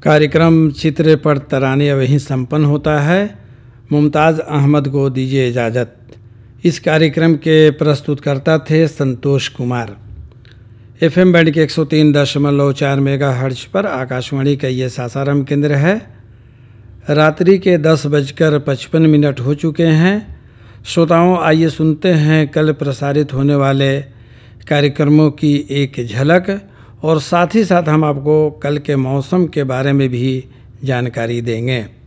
कार्यक्रम चित्र पर तराने अब यहीं संपन्न होता है। मुमताज़ अहमद को दीजिए इजाज़त। इस कार्यक्रम के प्रस्तुतकर्ता थे संतोष कुमार। FM बैंड के 103.4 मेगाहर्ट्ज़ पर आकाशवाणी का ये सासाराम केंद्र है। रात्रि के 10:55 हो चुके हैं। श्रोताओं, आइए सुनते हैं कल प्रसारित होने वाले कार्यक्रमों की एक झलक और साथ ही साथ हम आपको कल के मौसम के बारे में भी जानकारी देंगे।